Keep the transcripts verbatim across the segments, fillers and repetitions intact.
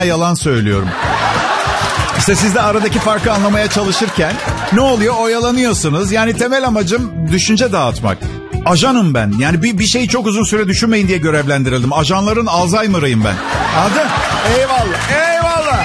yalan söylüyorum. İşte siz de aradaki farkı anlamaya çalışırken ne oluyor? Oyalanıyorsunuz. Yani temel amacım düşünce dağıtmak. Ajanım ben. Yani bir, bir şeyi çok uzun süre düşünmeyin diye görevlendirildim. Ajanların Alzheimer'ıyım ben. Anladın? Eyvallah. Eyvallah.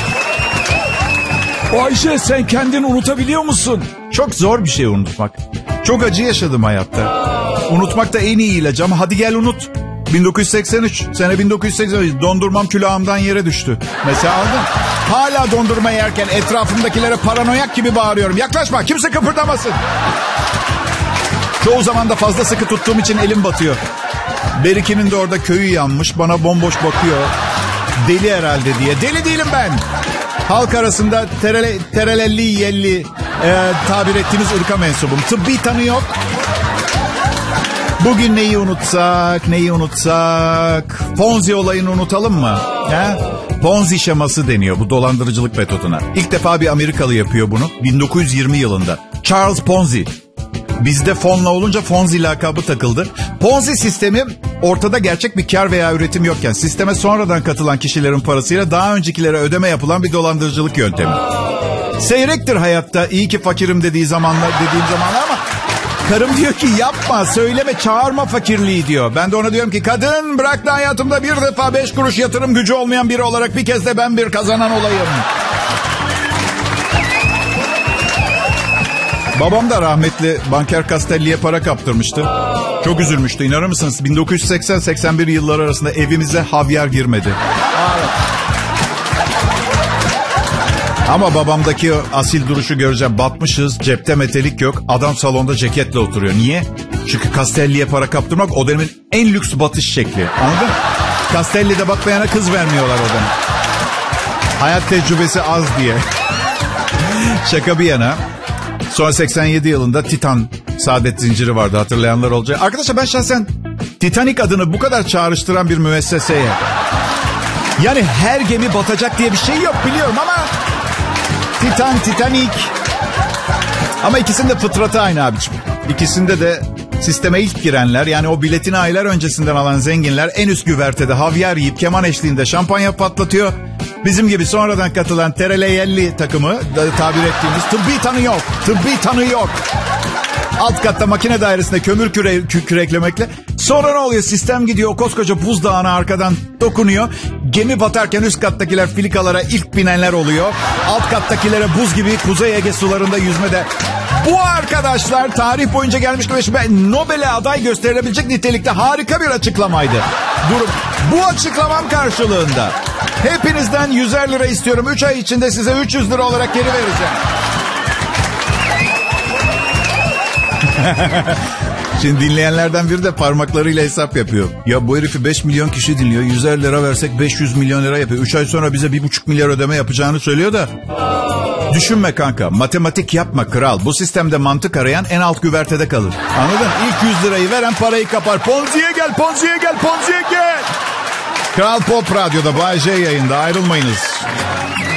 Ayşe, sen kendini unutabiliyor musun? Çok zor bir şey unutmak. Çok acı yaşadım hayatta. Unutmak da en iyi ilaç ama hadi gel unut. bin dokuz yüz seksen üç, sene bin dokuz yüz seksen üç, dondurmam külahımdan yere düştü. Mesela aldın. Hala dondurma yerken etrafımdakilere paranoyak gibi bağırıyorum. Yaklaşma, kimse kıpırdamasın. Çoğu zaman da fazla sıkı tuttuğum için elim batıyor. Berikinin de orada köyü yanmış, bana bomboş bakıyor. Deli herhalde diye. Deli değilim ben. Halk arasında terele, terelelli yelli e, tabir ettiğiniz ırka mensubum. Tıbbi tanı yok. Bugün neyi unutsak, neyi unutsak? Ponzi olayını unutalım mı? He? Ponzi şeması deniyor bu dolandırıcılık metoduna. İlk defa bir Amerikalı yapıyor bunu. bin dokuz yüz yirmi yılında. Charles Ponzi. Bizde fonla olunca Fonzi lakabı takıldı. Ponzi sistemi ortada gerçek bir kar veya üretim yokken sisteme sonradan katılan kişilerin parasıyla daha öncekilere ödeme yapılan bir dolandırıcılık yöntemi. Seyrektir hayatta iyi ki fakirim dediği zamanlar, dediğim zamanlar ama karım diyor ki yapma, söyleme, çağırma fakirliği diyor. Ben de ona diyorum ki kadın bırak da hayatımda bir defa beş kuruş yatırım gücü olmayan biri olarak bir kez de ben bir kazanan olayım. Babam da rahmetli banker Castelli'ye para kaptırmıştı. Çok üzülmüştü, inanır mısınız? bin dokuz yüz seksen seksen bir yılları arasında evimize havyar girmedi. Ama babamdaki asil duruşu göreceğim. Batmışız, cepte metalik yok. Adam salonda ceketle oturuyor. Niye? Çünkü Castelli'ye para kaptırmak o dönemin en lüks batış şekli. Anladın? Castelli'de bakmayana kız vermiyorlar o dönem. Hayat tecrübesi az diye. Şaka bir yana. Sonra seksen yedi yılında Titan saadet zinciri vardı, hatırlayanlar olacak. Arkadaşlar ben şahsen Titanic adını bu kadar çağrıştıran bir müesseseye, yani her gemi batacak diye bir şey yok biliyorum ama Titan, Titanic, ama ikisinin de fıtratı aynı abiciğim. İkisinde de sisteme ilk girenler, yani o biletini aylar öncesinden alan zenginler en üst güvertede havyar yiyip keman eşliğinde şampanya patlatıyor. Bizim gibi sonradan katılan tereleyelli takımı tabir ettiğimiz tıbbi tanı yok. Tıbbi tanı yok. Alt katta makine dairesinde kömür küre, kü, küreklemekle. Sonra ne oluyor? Sistem gidiyor, o koskoca buzdağına arkadan dokunuyor. Gemi batarken üst kattakiler filikalara ilk binenler oluyor. Alt kattakilere buz gibi Kuzey Ege sularında yüzmede. Bu arkadaşlar tarih boyunca gelmiş ve Nobel'e aday gösterilebilecek nitelikte harika bir açıklamaydı. Durum. Bu açıklamam karşılığında hepinizden yüzer lira istiyorum. üç ay içinde size üç yüz lira olarak geri vereceğim. Şimdi dinleyenlerden biri de parmaklarıyla hesap yapıyor. Ya bu herifi beş milyon kişi dinliyor. yüzer lira versek beş yüz milyon lira yapıyor. üç ay sonra bize bir buçuk milyar ödeme yapacağını söylüyor da. Düşünme kanka. Matematik yapma kral. Bu sistemde mantık arayan en alt güvertede kalır. Anladın? İlk yüz lirayı veren parayı kapar. Ponzi'ye gel, Ponzi'ye gel, Ponzi'ye gel. Kral Pop Radyo'da Bay J yayında, ayrılmayınız.